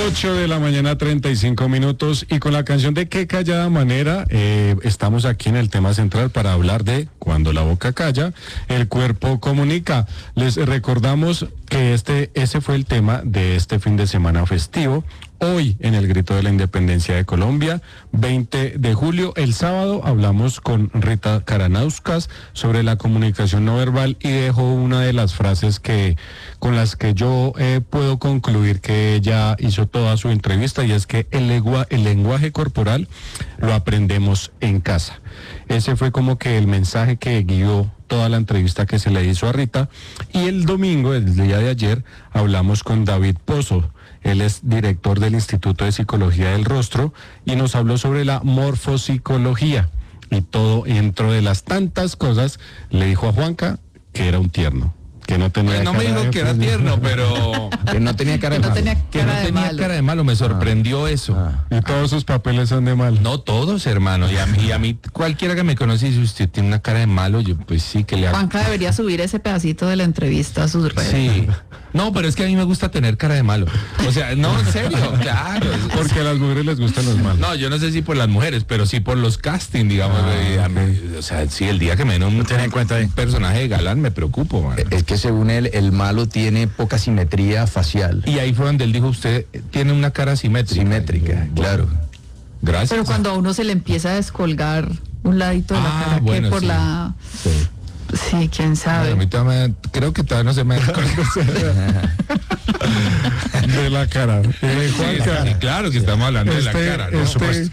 8 de la mañana, 35 minutos, y con la canción de Qué callada manera, estamos aquí en el tema central para hablar de cuando la boca calla, el cuerpo comunica. Les recordamos que ese fue el tema de este fin de semana festivo. Hoy, en el Grito de la Independencia de Colombia, 20 de julio, el sábado, hablamos con Rita Karanauskas sobre la comunicación no verbal y dejó una de las frases con las que yo puedo concluir que ella hizo toda su entrevista, y es que el lenguaje corporal lo aprendemos en casa. Ese fue como que el mensaje que guió toda la entrevista que se le hizo a Rita. Y el domingo, el día de ayer, hablamos con David Pozo. Él es director del Instituto de Psicología del Rostro y nos habló sobre la morfopsicología. Y todo, dentro de las tantas cosas, le dijo a Juanca que era un tierno, que no tenía cara de malo. No me dijo que era tierno, pero... que no tenía cara de malo. Que no tenía cara de malo, me sorprendió eso. Y todos sus papeles son de malo. No todos, hermano, y a mí cualquiera que me conoce dice, usted tiene una cara de malo, yo pues sí que le hago. Juanca debería subir ese pedacito de la entrevista a sus redes. Sí. No, pero es que a mí me gusta tener cara de malo. O sea, no, en serio, claro. Porque a las mujeres les gustan los malos. No, yo no sé si por las mujeres, pero sí por los castings, digamos. O sea, sí, el día que me den un personaje de galán me preocupo, man. Es que según él, el malo tiene poca simetría facial. Y ahí fue donde él dijo, usted tiene una cara simétrica. Simétrica, claro. Gracias. Pero cuando a uno se le empieza a descolgar un ladito de la cara, bueno, que por sí. Sí. Sí, quién sabe. A mí creo que todavía no se me de la cara. Juanca, sí, claro que estamos hablando de la cara, ¿no?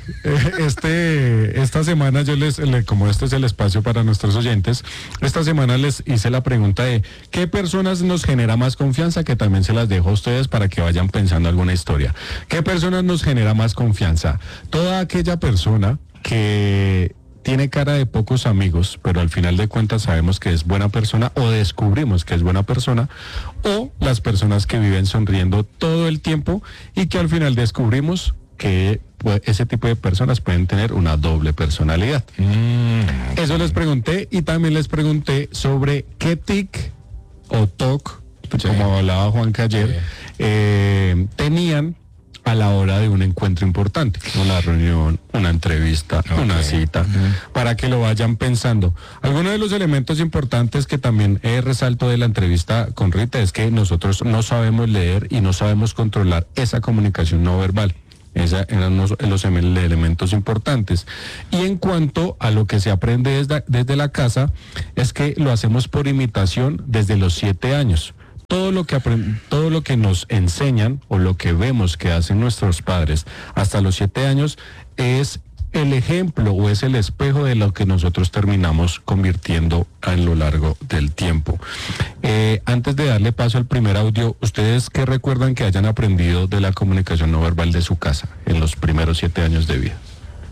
Esta semana yo como este es el espacio para nuestros oyentes, esta semana les hice la pregunta de qué personas nos genera más confianza, que también se las dejo a ustedes para que vayan pensando alguna historia. ¿Qué personas nos genera más confianza? Toda aquella persona que tiene cara de pocos amigos, pero al final de cuentas sabemos que es buena persona, o descubrimos que es buena persona, o las personas que viven sonriendo todo el tiempo y que al final descubrimos que ese tipo de personas pueden tener una doble personalidad. Eso les pregunté, y también les pregunté sobre qué tic o toc, como hablaba Juanca ayer, tenían a la hora de un encuentro importante, una reunión, una entrevista, una cita, para que lo vayan pensando. Algunos de los elementos importantes que también resalto de la entrevista con Rita es que nosotros no sabemos leer y no sabemos controlar esa comunicación no verbal. Esos eran los elementos importantes. Y en cuanto a lo que se aprende desde la casa, es que lo hacemos por imitación desde los 7 años. Todo lo que nos enseñan o lo que vemos que hacen nuestros padres hasta los 7 años es el ejemplo o es el espejo de lo que nosotros terminamos convirtiendo a lo largo del tiempo. Antes de darle paso al primer audio, ¿ustedes qué recuerdan que hayan aprendido de la comunicación no verbal de su casa en los primeros 7 años de vida?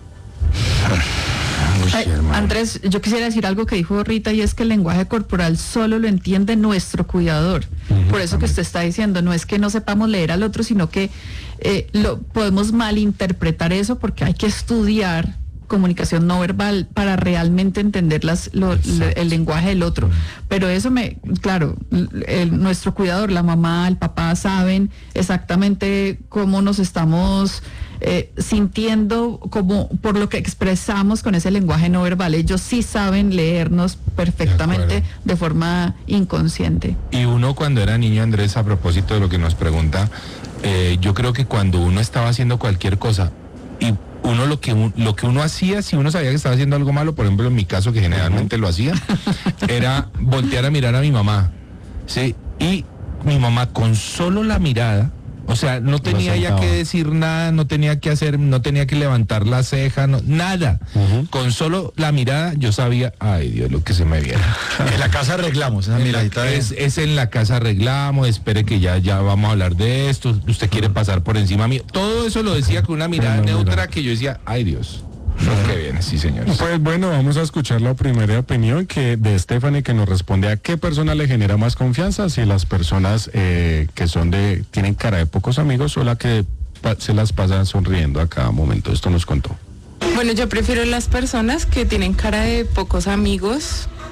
Andrés, yo quisiera decir algo que dijo Rita, y es que el lenguaje corporal solo lo entiende nuestro cuidador. Por eso que usted está diciendo, no es que no sepamos leer al otro, sino que podemos malinterpretar eso, porque hay que estudiar comunicación no verbal para realmente entender el lenguaje del otro. Pero eso claro, nuestro cuidador, la mamá, el papá, saben exactamente cómo nos estamos sintiendo, como por lo que expresamos con ese lenguaje no verbal. Ellos sí saben leernos perfectamente de forma inconsciente. Y uno cuando era niño, Andrés, a propósito de lo que nos pregunta, yo creo que cuando uno estaba haciendo cualquier cosa y uno lo que uno hacía, si uno sabía que estaba haciendo algo malo, por ejemplo en mi caso, que generalmente lo hacía, era voltear a mirar a mi mamá, ¿sí? Y mi mamá con solo la mirada, o sea, no tenía ya que decir nada, no tenía que levantar la ceja, nada. Con solo la mirada yo sabía, ay Dios, lo que se me viene. En la casa arreglamos, esa miradita es en la casa arreglamos, espere que ya vamos a hablar de esto, usted quiere pasar por encima mío. Todo eso lo decía con una mirada neutra que yo decía, ay Dios. Que viene, sí señores. Pues bueno, vamos a escuchar la primera opinión de Stephanie, que nos responde a qué persona le genera más confianza, si las personas que tienen cara de pocos amigos o la que se las pasan sonriendo a cada momento. Esto nos contó. Bueno, yo prefiero las personas que tienen cara de pocos amigos,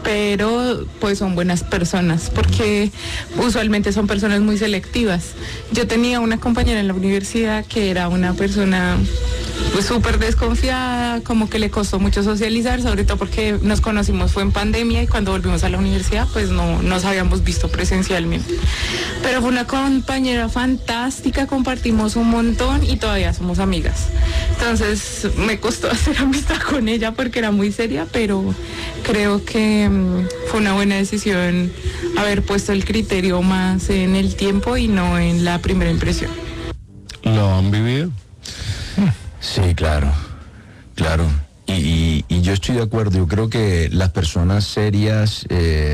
pero pues son buenas personas, porque usualmente son personas muy selectivas. Yo tenía una compañera en la universidad que era una persona pues súper desconfiada, como que le costó mucho socializar, sobre todo porque nos conocimos fue en pandemia y cuando volvimos a la universidad pues no nos habíamos visto presencialmente. Pero fue una compañera fantástica, compartimos un montón y todavía somos amigas. Entonces me costó hacer amistad con ella porque era muy seria, pero creo que fue una buena decisión haber puesto el criterio más en el tiempo y no en la primera impresión. ¿Lo han vivido? Sí, claro. Y yo estoy de acuerdo. Yo creo que las personas serias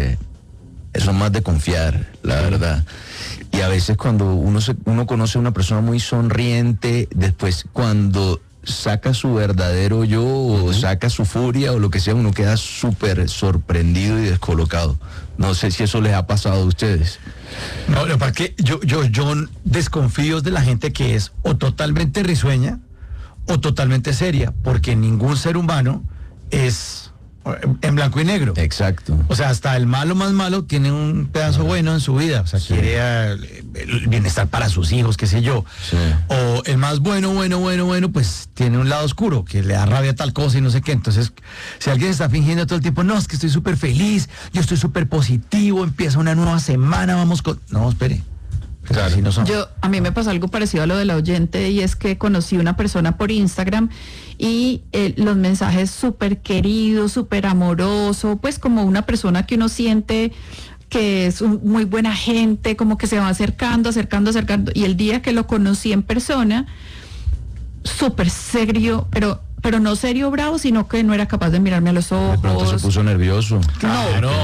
son más de confiar, la verdad. Y a veces cuando uno conoce a una persona muy sonriente, después cuando saca su verdadero yo o saca su furia o lo que sea, uno queda súper sorprendido y descolocado. No sé si eso les ha pasado a ustedes. No, lo que pasa es que yo desconfío de la gente que es o totalmente risueña o totalmente seria, porque ningún ser humano es en blanco y negro. Exacto. O sea, hasta el malo más malo tiene un pedazo bueno en su vida. O sea, quiere el bienestar para sus hijos, qué sé yo. Sí. O el más bueno, pues tiene un lado oscuro, que le da rabia tal cosa y no sé qué. Entonces, si alguien está fingiendo todo el tiempo, no, es que estoy súper feliz, yo estoy súper positivo, empieza una nueva semana, vamos con... No, espere. Claro. Así no son. A mí me pasó algo parecido a lo de la oyente, y es que conocí una persona por Instagram y los mensajes súper queridos, súper amoroso, pues como una persona que uno siente que es muy buena gente, como que se va acercando, y el día que lo conocí en persona, súper serio, pero no serio bravo, sino que no era capaz de mirarme a los ojos. De pronto se puso nervioso. Claro.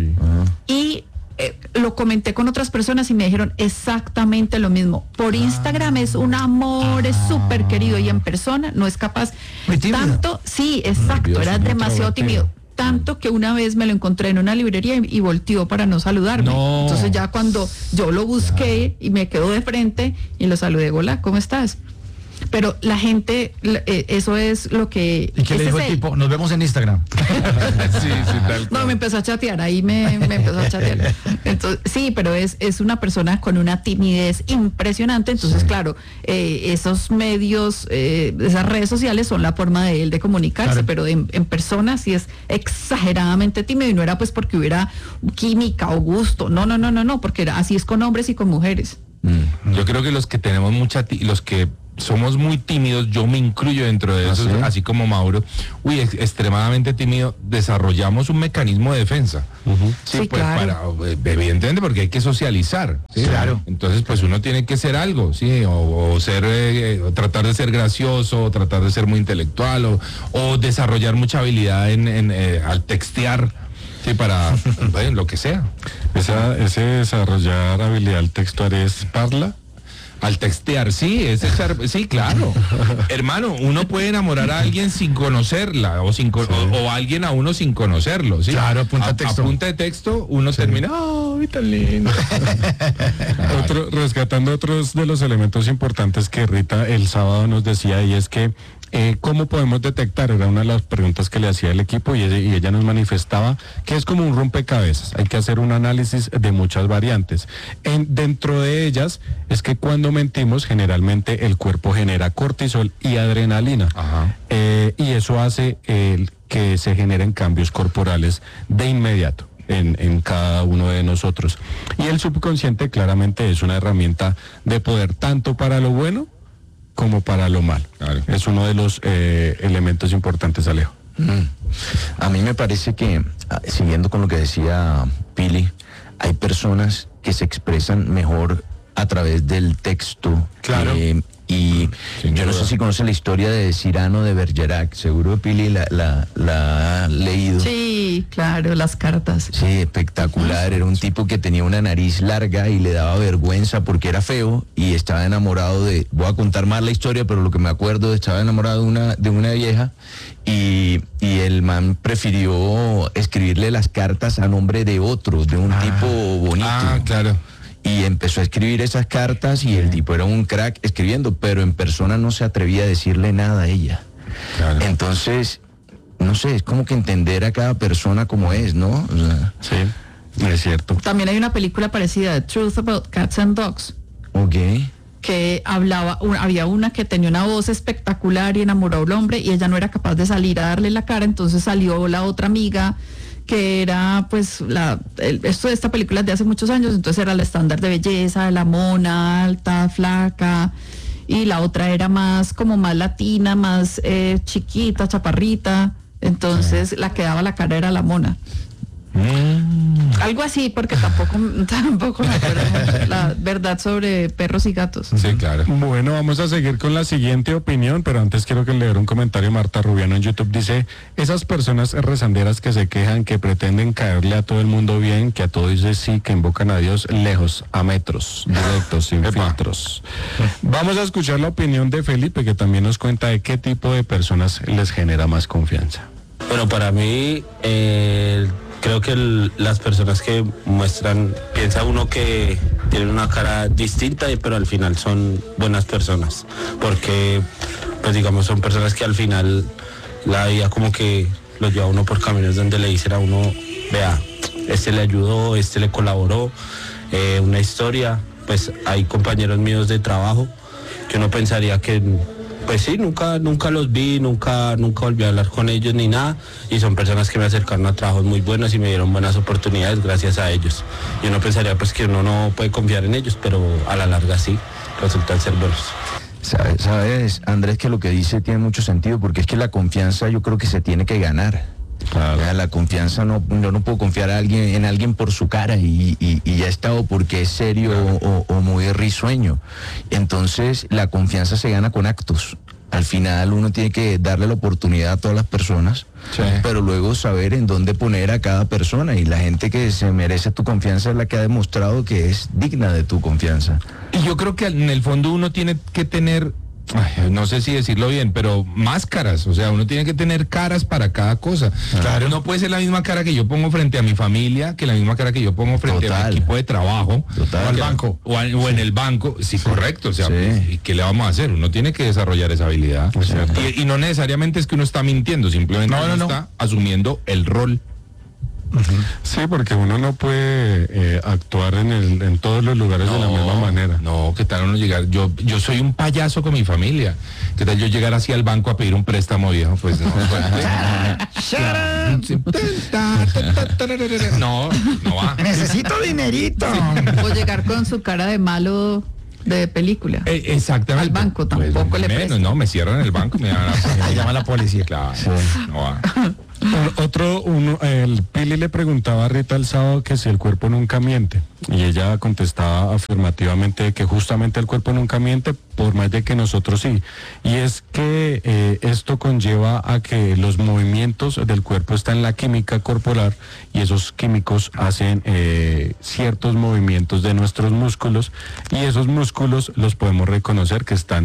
Y lo comenté con otras personas y me dijeron exactamente lo mismo. Por Instagram es un amor, es súper querido, y en persona no es capaz. Muy tímido. Tanto, sí, exacto, Nervioso, era muy demasiado introvertido. tímido. Tanto que una vez me lo encontré en una librería y volteó para no saludarme. No. Entonces ya cuando yo lo busqué y me quedó de frente y lo saludé, hola, ¿cómo estás? Pero la gente, eso es lo que... ¿Y qué le dijo el tipo? Nos vemos en Instagram. Sí, tal No, cual. me empezó a chatear, ahí me empezó a chatear. Entonces, sí, pero es una persona con una timidez impresionante. Entonces, claro, esos medios, esas redes sociales son la forma de él de comunicarse, Claro. pero en persona sí es exageradamente tímido, y no era pues porque hubiera química o gusto, no, porque así es con hombres y con mujeres. Yo creo que los que tenemos los que somos muy tímidos, yo me incluyo dentro de eso, ¿sí? así como Mauro, extremadamente tímido, desarrollamos un mecanismo de defensa. Sí, pues claro. evidentemente porque hay que socializar. ¿sí? Claro. Entonces, pues uno tiene que ser algo, sí, o ser, o tratar de ser gracioso, o tratar de ser muy intelectual, o desarrollar mucha habilidad al textear. Sí, para bueno, lo que sea. Ese desarrollar habilidad al textuar es parla. Al textear, sí, sí, claro. Hermano, uno puede enamorar a alguien sin conocerla, o alguien a uno sin conocerlo, ¿sí? Claro, a punta de texto. A punta de texto, uno termina, ¡ay, tan lindo! Rescatando otros de los elementos importantes que Rita el sábado nos decía, y es que ¿cómo podemos detectar? Era una de las preguntas que le hacía el equipo, y ella nos manifestaba que es como un rompecabezas. Hay que hacer un análisis de muchas variantes. Dentro de ellas es que cuando mentimos, generalmente el cuerpo genera cortisol y adrenalina. Ajá. Y eso hace que se generen cambios corporales de inmediato en cada uno de nosotros. Y el subconsciente claramente es una herramienta de poder tanto para lo bueno como para lo malo. Claro. Es uno de los elementos importantes, Alejo. A mí me parece que, siguiendo con lo que decía Pili, hay personas que se expresan mejor a través del texto. Claro. Y Sin yo no duda. sé si conoce la historia de Cyrano de Bergerac. Seguro Pili la ha leído. Sí, claro, las cartas. Sí, espectacular. Era un tipo que tenía una nariz larga y le daba vergüenza porque era feo y estaba enamorado voy a contar más la historia, pero lo que me acuerdo, estaba enamorado de una vieja y el man prefirió escribirle las cartas a nombre de otro, de un tipo bonito. Claro. Y empezó a escribir esas cartas y el tipo era un crack escribiendo, pero en persona no se atrevía a decirle nada a ella. Claro. Entonces, no sé, es como que entender a cada persona como es, ¿no? O sea, Sí, es cierto. También hay una película parecida, The Truth About Cats and Dogs, ok. que había una que tenía una voz espectacular y enamoró a un hombre y ella no era capaz de salir a darle la cara, entonces salió la otra amiga que era pues esto de esta película es de hace muchos años, entonces era el estándar de belleza, de la mona, alta, flaca, y la otra era más como más latina, más chiquita, chaparrita, entonces la que daba la cara era la mona. Algo así, porque tampoco me acuerdo mucho, la verdad sobre perros y gatos. Sí, claro. Bueno, vamos a seguir con la siguiente opinión, pero antes quiero que leer un comentario. Marta Rubiano en YouTube dice: esas personas rezanderas que se quejan, que pretenden caerle a todo el mundo bien, que a todo dice sí, que invocan a Dios lejos, a metros, directos, sin filtros. Vamos a escuchar la opinión de Felipe, que también nos cuenta de qué tipo de personas les genera más confianza. Bueno, para mí, creo que las personas que muestran, piensa uno que tienen una cara distinta, pero al final son buenas personas, porque pues digamos son personas que al final la vida como que lo lleva a uno por caminos donde le dicen a uno, vea, este le ayudó, este le colaboró, una historia. Pues hay compañeros míos de trabajo que uno pensaría que pues sí, nunca los vi, nunca volví a hablar con ellos ni nada, y son personas que me acercaron a trabajos muy buenos y me dieron buenas oportunidades gracias a ellos. Y uno pensaría pues que uno no puede confiar en ellos, pero a la larga sí, resultan ser buenos. Sabes, Andrés, que lo que dice tiene mucho sentido, porque es que la confianza yo creo que se tiene que ganar. Claro. Ya, la confianza yo no puedo confiar en alguien por su cara y ya está, o porque es serio, claro, o muy risueño. Entonces la confianza se gana con actos. Al final uno tiene que darle la oportunidad a todas las personas, sí, pero luego saber en dónde poner a cada persona, y la gente que se merece tu confianza es la que ha demostrado que es digna de tu confianza. Y yo creo que en el fondo uno tiene que tener, no sé si decirlo bien, pero máscaras, o sea, uno tiene que tener caras para cada cosa. Claro. No puede ser la misma cara que yo pongo frente a mi familia que la misma cara que yo pongo frente a mi equipo de trabajo, o al banco, o en el banco. Sí, correcto, o sea, sí. Pues, ¿y qué le vamos a hacer? Uno tiene que desarrollar esa habilidad. Y no necesariamente es que uno está mintiendo, simplemente uno está asumiendo el rol. Sí, porque uno no puede actuar en todos los lugares de la misma manera. No, ¿qué tal uno llegar? Yo soy un payaso con mi familia. ¿Qué tal yo llegar así al banco a pedir un préstamo, viejo? Pues no. No va. Necesito dinerito. O llegar con su cara de malo de película. Exactamente. Al banco tampoco pues, le presta. No, me cierran el banco, me llama la policía. Claro, sí. No va. El Pili le preguntaba a Rita el sábado que si el cuerpo nunca miente, y ella contestaba afirmativamente que justamente el cuerpo nunca miente, por más de que nosotros sí. Y es que esto conlleva a que los movimientos del cuerpo están en la química corporal, y esos químicos hacen ciertos movimientos de nuestros músculos, y esos músculos los podemos reconocer que están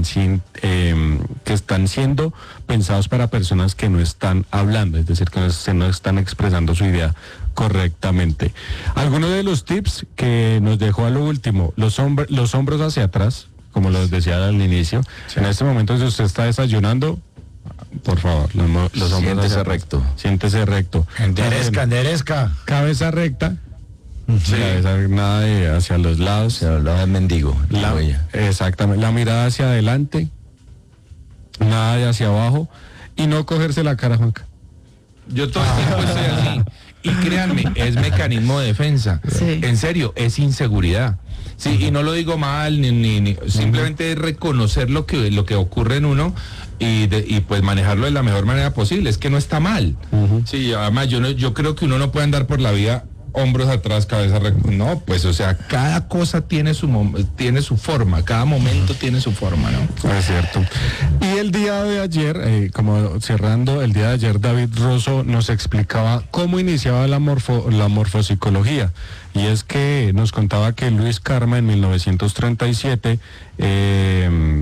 siendo pensados para personas que no están hablando, es decir, que no están expresando su idea correctamente. Algunos de los tips que nos dejó a lo último: los hombros hacia atrás, como los decía al inicio. Sí. En este momento, si usted está desayunando, por favor, los hombros siéntese recto. Siéntese recto. Enderezca. Cabeza recta. Sí. Cabeza, nada de hacia los lados. Hacia los lados del mendigo. Exactamente. La mirada hacia adelante. Nada de hacia abajo. Y no cogerse la cara, Juanca. Yo todo el tiempo estoy así. Y créanme, es mecanismo de defensa. Sí. En serio, es inseguridad. Sí, y no lo digo mal, ni simplemente es reconocer lo que ocurre en uno y pues manejarlo de la mejor manera posible. Es que no está mal. Sí, además yo creo que uno no puede andar por la vida hombros atrás, cabeza recta. No, pues, o sea, cada cosa tiene su forma, cada momento tiene su forma, ¿no? Es cierto. Y el día de ayer, como cerrando, el día de ayer David Rosso nos explicaba cómo iniciaba la morfopsicología. Y es que nos contaba que Luis Carma en 1937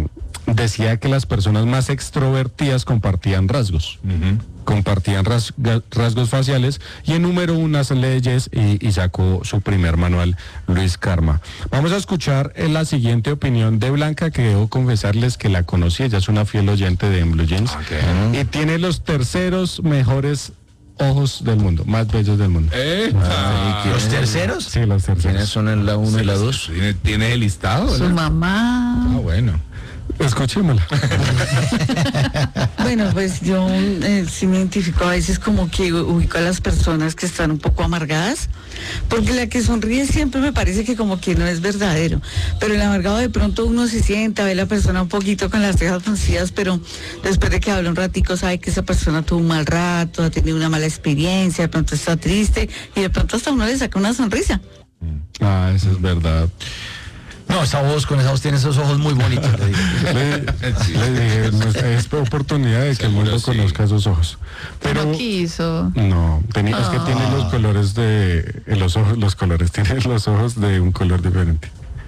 decía que las personas más extrovertidas compartían rasgos. Compartían rasgos faciales y enumeró unas leyes y sacó su primer manual, Luis Karma. Vamos a escuchar la siguiente opinión de Blanca, que debo confesarles que la conocí. Ella es una fiel oyente de Blue Jeans y tiene los terceros mejores ojos del mundo, más bellos del mundo. ¿Los terceros? Sí, los ¿Quiénes terceros. son en la 1 y la 2? ¿Tiene el listado? Su ¿no? mamá. Ah, bueno. Escuchémosla. Bueno, pues yo sí me identifico a veces como que ubico a las personas que están un poco amargadas, porque la que sonríe siempre me parece que como que no es verdadero, pero el amargado de pronto uno se sienta, ve a la persona un poquito con las cejas fruncidas, pero después de que habla un ratico sabe que esa persona tuvo un mal rato, ha tenido una mala experiencia, de pronto está triste y de pronto hasta uno le saca una sonrisa. Ah, eso es verdad. No, con esa voz tiene esos ojos muy bonitos. Le digo. Le dije, es oportunidad de que el mundo conozca esos ojos. Pero No quiso. no, es que tiene los colores de los ojos, tiene los ojos de un color diferente.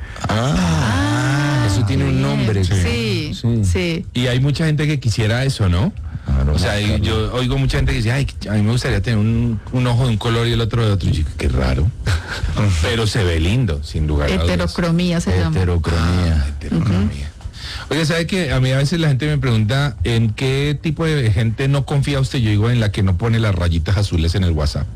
Eso tiene un nombre. Sí. Y hay mucha gente que quisiera eso, ¿no? Claro, O sea, claro. yo oigo mucha gente que dice, ay, a mí me gustaría tener un ojo de un color y el otro de otro. Y yo, qué raro. Pero se ve lindo, sin lugar a dudas. Heterocromía se llama. Heterocromía. Heterocromía. Oye, ¿sabe que a mí a veces la gente me pregunta en qué tipo de gente no confía usted? Yo digo en la que no pone las rayitas azules en el WhatsApp.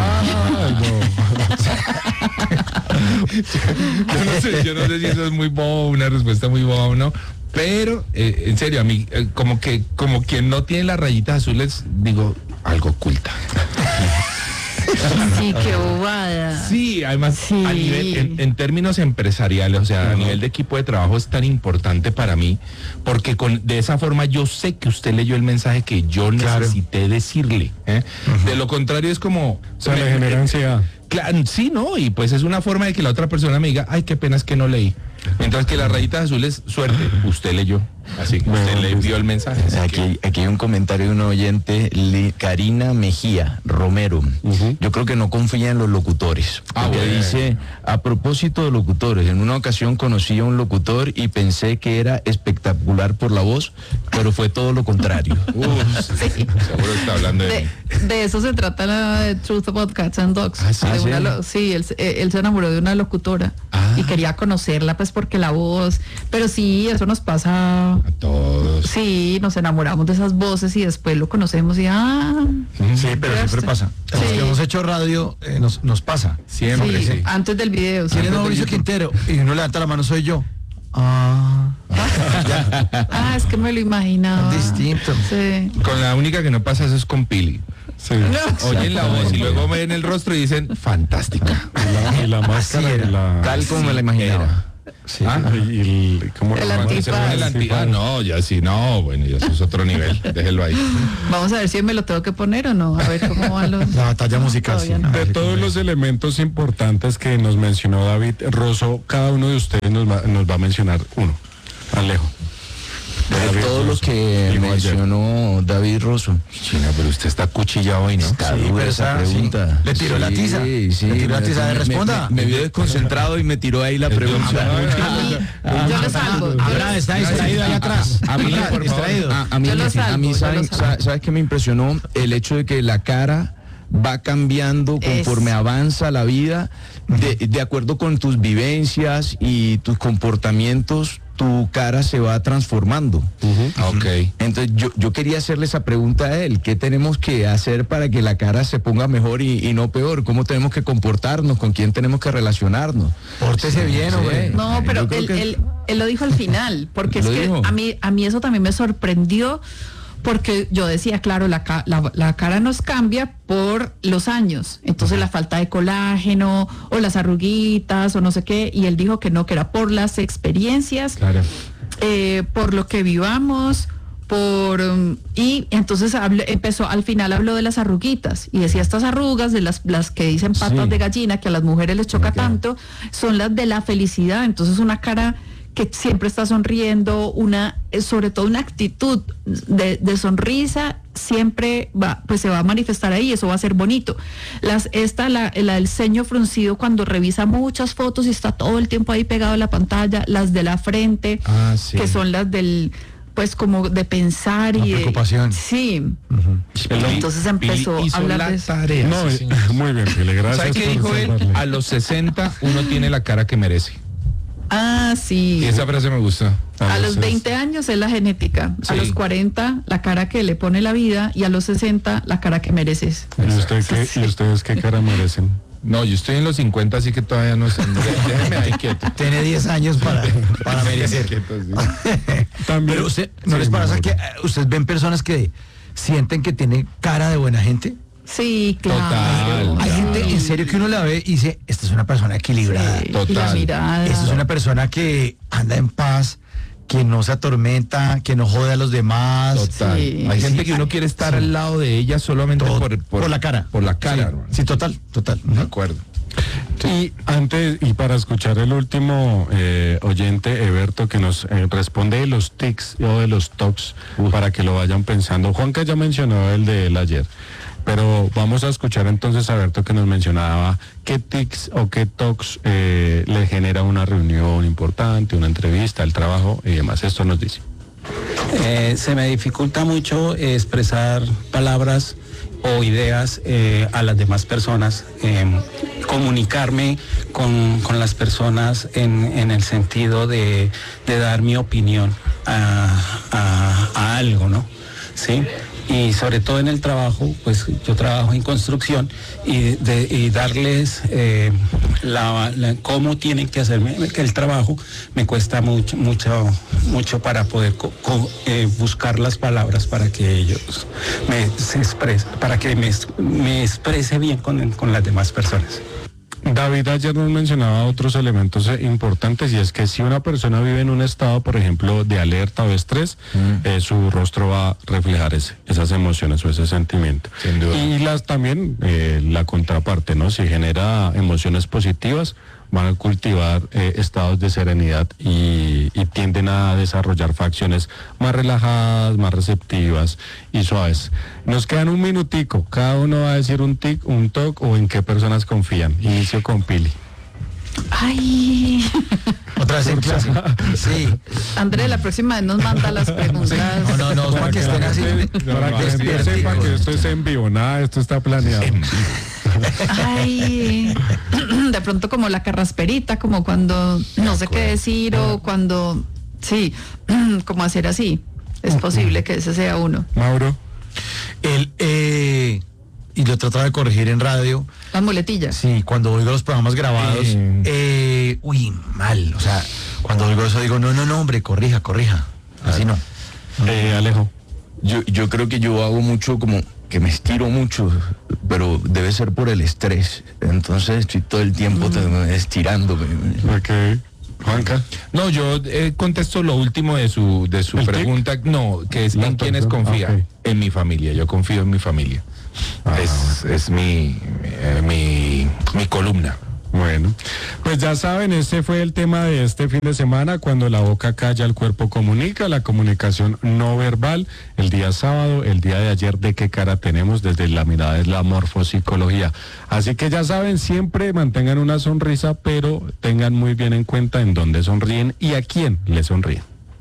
Yo no sé si eso es muy bobo, una respuesta muy boba o no. Pero, en serio, a mí, como quien no tiene las rayitas azules, digo, algo oculta. Sí, qué bobada. Sí, además, Sí. a nivel, en términos empresariales, o sea, a nivel de equipo de trabajo es tan importante para mí, porque de esa forma yo sé que usted leyó el mensaje que yo necesité decirle. De lo contrario es como... O sea, le genera ansiedad. Claro, sí, ¿no? Y pues es una forma de que la otra persona me diga, ay, qué pena es que no leí. Mientras que las rayitas azules, suerte, usted leyó. Así que usted le vio el mensaje. Aquí hay un comentario de una oyente, Karina Mejía Romero. Yo creo que no confía en los locutores. Porque bueno. dice, a propósito de locutores, en una ocasión conocí a un locutor y pensé que era espectacular por la voz, pero fue todo lo contrario. Seguro está hablando de mí. De eso se trata la de Truth About Cats and Dogs. sí. Él se enamoró de una locutora y quería conocerla pues porque la voz, pero sí, eso nos pasa A todos. sí, nos enamoramos de esas voces y después lo conocemos y Sí, pero siempre pasa. Los que hemos hecho radio nos pasa. Siempre, sí, sí. antes del video. sí. ¿Quién es Mauricio Quintero? Y uno levanta la mano, soy yo. Es que me lo imaginaba. Distinto. Sí. Con la única que no pasa eso es con Pili. Sí. Oyen la voz y luego ven el rostro y dicen, fantástica. Y la máscara era. y la... Tal como me la imaginaba. Sí. ¿cómo El lo llaman? antifaz. No, ya sí, no, bueno, ya eso es otro nivel. Déjelo ahí. Vamos a ver si me lo tengo que poner o no. A ver cómo van los... La batalla musical. Todavía Sí. no. De todos los elementos importantes que nos mencionó David Rosso, cada uno de ustedes nos va a mencionar uno. Alejo. De todo lo que Dijo ayer. mencionó David Rosso. China, pero usted está cuchillado hoy, ¿no? Está Sí, dura pero esa esa, pregunta. sí. Le tiró la tiza. Sí, sí. Le tiró la tiza. Responda. Me vio desconcentrado y me tiró ahí la pregunta. Yo lo salvo. Abraham está distraído ahí atrás. A mí, Abraham, distraído. a mí, Yo lo salvo, a mí yo lo ¿saben, salvo. ¿sabes qué me impresionó? El hecho de que la cara va cambiando conforme avanza la vida, de acuerdo con tus vivencias y tus comportamientos, tu cara se va transformando. Ok. Entonces yo quería hacerle esa pregunta a él, ¿qué tenemos que hacer para que la cara se ponga mejor y no peor? ¿Cómo tenemos que comportarnos? ¿Con quién tenemos que relacionarnos? Pórtese bien, hombre. No, pero Yo creo que- él lo dijo al final, porque es ¿Lo que dijo? a mí eso también me sorprendió, porque yo decía, claro, la cara nos cambia por los años, entonces la falta de colágeno o las arruguitas o no sé qué, y él dijo que no, que era por las experiencias, Claro. por lo que vivamos, y entonces al final habló de las arruguitas y decía estas arrugas de las que dicen patas Sí. de gallina, que a las mujeres les choca tanto, son las de la felicidad. Entonces una cara que siempre está sonriendo, sobre todo una actitud de sonrisa siempre pues se va a manifestar ahí, eso va a ser bonito. La del ceño fruncido, cuando revisa muchas fotos y está todo el tiempo ahí pegado a la pantalla, las de la frente, sí. que son las del, pues como de pensar La y preocupación. Sí. Entonces empezó a hablar de eso. Tarea, No, sí, señor. muy bien, Pili, gracias. ¿Sabe qué por dijo él? observarle. A los 60 uno tiene la cara que merece. Ah, sí. Y esa frase me gusta. A los 20 años es la genética, a Sí. los 40 la cara que le pone la vida y a los 60 la cara que mereces. ¿Y ustedes qué cara merecen? No, yo estoy en los 50, así que todavía no sé. Déjeme ahí quieto. Tiene 10 años para merecer. Quieto, sí. También. Pero ¿no Sí, les pasa Mauro. que ustedes ven personas que sienten que tiene cara de buena gente? Sí, claro. Total. Hay gente en serio que uno la ve y dice, esta es una persona equilibrada. Sí, Total. y la mirada. Esta es una persona que anda en paz, que no se atormenta, que no jode a los demás. Total. Sí. Hay gente que uno quiere estar al lado de ella solamente Por la cara. Por la cara, Sí, hermano. sí, total. De acuerdo. Y para escuchar el último oyente, Eberto, que nos responde de los tics o de los tocs, para que lo vayan pensando. Juanca ya mencionó el de él ayer, pero vamos a escuchar entonces a Eberto, que nos mencionaba qué tics o qué tocs le genera una reunión importante, una entrevista, el trabajo y demás. Esto nos dice. Se me dificulta mucho expresar palabras o ideas a las demás personas, comunicarme con las personas en el sentido de dar mi opinión a algo, ¿no? ¿Sí? Y sobre todo en el trabajo, pues yo trabajo en construcción y darles cómo tienen que hacerme el trabajo me cuesta mucho para poder buscar las palabras para que ellos para que me exprese bien con las demás personas. David ayer nos mencionaba otros elementos importantes, y es que si una persona vive en un estado, por ejemplo, de alerta o estrés, su rostro va a reflejar esas emociones o ese sentimiento. Sin duda. Y también la contraparte, ¿no? Si genera emociones positivas, van a cultivar estados de serenidad y tienden a desarrollar facciones más relajadas, más receptivas y suaves. Nos quedan un minutico, cada uno va a decir un tic, un toc o en qué personas confían. Inicio con Pili. Ay, Otra vez en clase. Sí. André, la próxima vez nos manda las preguntas. No, para que estén así. Para que la gente sepa que esto es en vivo, nada, esto está planeado. Ay, de pronto como la carrasperita, como cuando no sé qué decir o cuando, sí, como hacer así. Es posible que ese sea uno. Mauro. Y lo trataba de corregir en radio. Las muletillas. Sí, cuando oigo los programas grabados, mal. O sea, cuando oigo eso digo, no, hombre, corrija. Así no. Alejo. Yo creo que yo hago mucho como que me estiro mucho, pero debe ser por el estrés. Entonces estoy todo el tiempo estirándome. Ok. Juanca. No, yo contesto lo último de su ¿El pregunta. No, que es La en quienes persona, confía. ok. En mi familia, yo confío en mi familia. Es mi columna. Bueno, pues ya saben, este fue el tema de este fin de semana. Cuando la boca calla, el cuerpo comunica, la comunicación no verbal. El día sábado, el día de ayer, ¿de qué cara tenemos? Desde la mirada de la morfopsicología. Así que ya saben, siempre mantengan una sonrisa, pero tengan muy bien en cuenta en dónde sonríen y a quién le sonríen.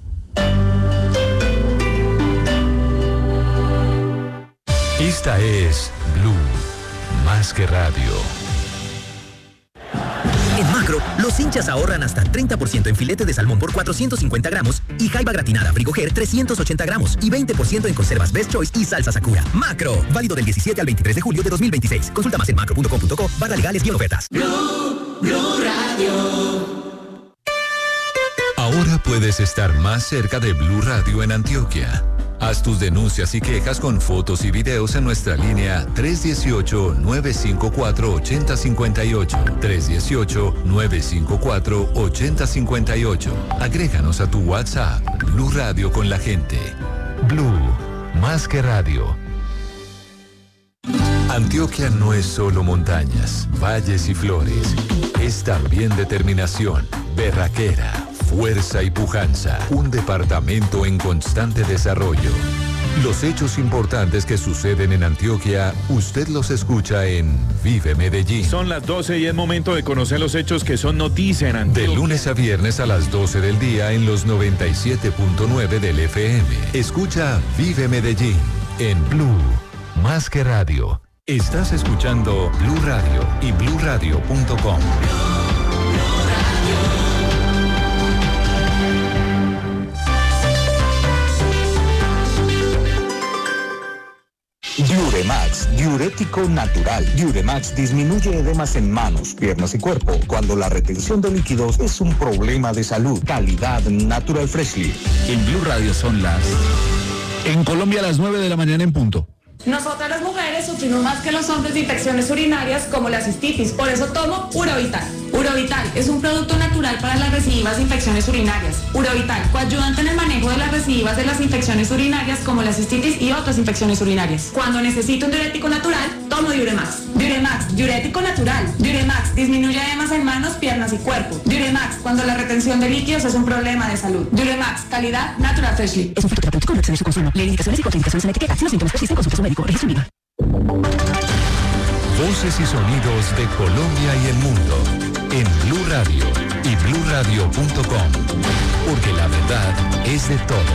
Esta es Blue, más que radio. En Macro, los hinchas ahorran hasta 30% en filete de salmón por 450 gramos y jaiba gratinada Frigoger 380 gramos y 20% en conservas Best Choice y salsa Sakura. Macro, válido del 17 al 23 de julio de 2026. Consulta más en macro.com.co/legales-ofertas. Blue Radio. Ahora puedes estar más cerca de Blue Radio en Antioquia. Haz tus denuncias y quejas con fotos y videos en nuestra línea 318-954-8058. 318-954-8058. Agréganos a tu WhatsApp. Blue Radio con la gente. Blue, más que radio. Antioquia no es solo montañas, valles y flores. Es también determinación, berraquera, fuerza y pujanza. Un departamento en constante desarrollo. Los hechos importantes que suceden en Antioquia, usted los escucha en Vive Medellín. Son las 12 y es momento de conocer los hechos que son noticia en Antioquia. De lunes a viernes a las 12 del día en los 97.9 del FM. Escucha Vive Medellín en Blue, más que radio. Estás escuchando Blue Radio y bluradio.com. Diuremax, diurético natural. Diuremax disminuye edemas en manos, piernas y cuerpo cuando la retención de líquidos es un problema de salud. Calidad Natural Freshly. En Blue Radio son en Colombia a las 9 de la mañana en punto. Nosotras las mujeres sufrimos más que los hombres de infecciones urinarias como la cistitis, por eso tomo Urovital. Urovital es un producto natural para las recidivas de infecciones urinarias. Urovital, coayudante en el manejo de las recidivas de las infecciones urinarias como la cistitis y otras infecciones urinarias. Cuando necesito un diurético natural, tomo Diuremax. Diuremax, diurético natural. Diuremax, disminuye edemas en manos, piernas y cuerpo. Diuremax, cuando la retención de líquidos es un problema de salud. Diuremax, calidad Natural Freshly. Es un fruto terapéutico, no exceder su consumo. Lee indicaciones y contraindicaciones en la etiqueta. Si los síntomas persisten, consulte a su médico. Registro IVA. Voces y sonidos de Colombia y el mundo en Blue Radio y bluradio.com, porque la verdad es de todos.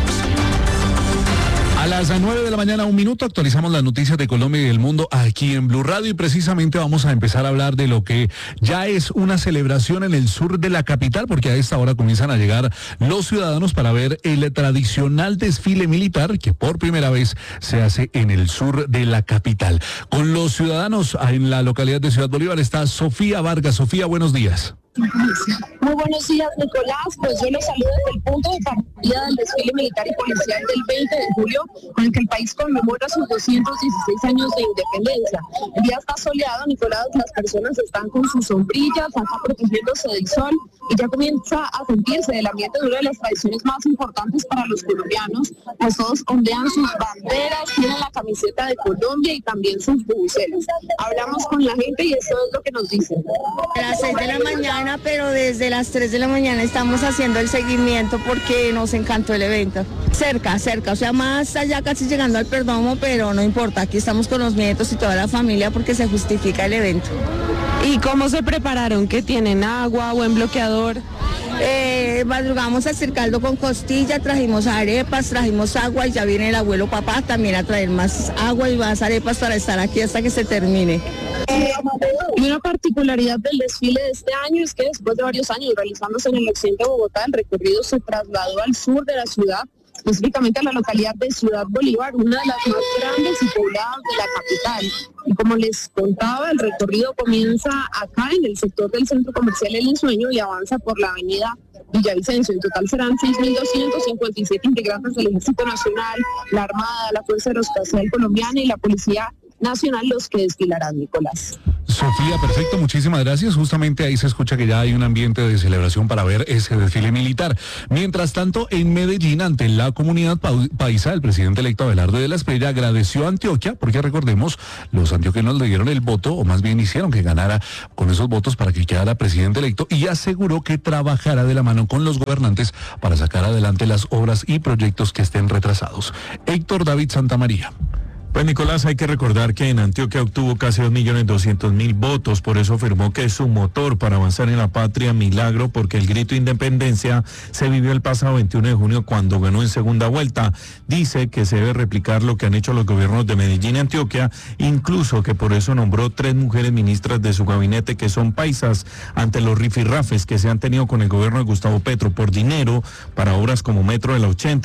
A las 9 de la mañana, 1 minuto, actualizamos las noticias de Colombia y del mundo aquí en Blue Radio y precisamente vamos a empezar a hablar de lo que ya es una celebración en el sur de la capital, porque a esta hora comienzan a llegar los ciudadanos para ver el tradicional desfile militar que por primera vez se hace en el sur de la capital. Con los ciudadanos en la localidad de Ciudad Bolívar está Sofía Vargas. Sofía, buenos días. Muy buenos días, Nicolás. Pues yo los saludo desde el punto de partida del desfile militar y policial del 20 de julio, con el que el país conmemora sus 216 años de independencia. El día está soleado, Nicolás, las personas están con sus sombrillas, acá protegiéndose del sol, y ya comienza a sentirse el ambiente de una de las tradiciones más importantes para los colombianos, pues todos ondean sus banderas, tienen la camiseta de Colombia y también sus bubucelas. Hablamos con la gente y esto es lo que nos dicen. A las 6 de la mañana, pero desde las 3 de la mañana estamos haciendo el seguimiento porque nos encantó el evento. Cerca, o sea, más allá casi llegando al Perdomo, pero no importa, aquí estamos con los nietos y toda la familia porque se justifica el evento. ¿Y cómo se prepararon? ¿Qué tienen? ¿Agua, buen bloqueador? Madrugamos a hacer caldo con costilla, trajimos arepas, trajimos agua y ya viene el abuelo papá también a traer más agua y más arepas para estar aquí hasta que se termine. Y una particularidad del desfile de este año es que después de varios años realizándose en el occidente de Bogotá, el recorrido se trasladó al sur de la ciudad, específicamente a la localidad de Ciudad Bolívar, una de las más grandes y pobladas de la capital. Y como les contaba, el recorrido comienza acá en el sector del centro comercial El Ensueño y avanza por la avenida Villavicencio. En total serán 6.257 integrantes del Ejército Nacional, la Armada, la Fuerza Aeroespacial Colombiana y la Policía Nacional los que desfilarán, Nicolás. Sofía, perfecto, muchísimas gracias. Justamente ahí se escucha que ya hay un ambiente de celebración para ver ese desfile militar. Mientras tanto, en Medellín, ante la comunidad paisa, el presidente electo Abelardo de la Espriella agradeció a Antioquia, porque recordemos, los antioqueños le dieron el voto, o más bien hicieron que ganara con esos votos para que quedara presidente electo, y aseguró que trabajará de la mano con los gobernantes para sacar adelante las obras y proyectos que estén retrasados. Héctor David Santamaría. Pues Nicolás, hay que recordar que en Antioquia obtuvo casi 2.200.000 votos, por eso afirmó que es su motor para avanzar en la patria milagro, porque el grito de independencia se vivió el pasado 21 de junio cuando ganó en segunda vuelta. Dice que se debe replicar lo que han hecho los gobiernos de Medellín y Antioquia, incluso que por eso nombró 3 mujeres ministras de su gabinete que son paisas, ante los rifirrafes que se han tenido con el gobierno de Gustavo Petro por dinero para obras como Metro de la 80.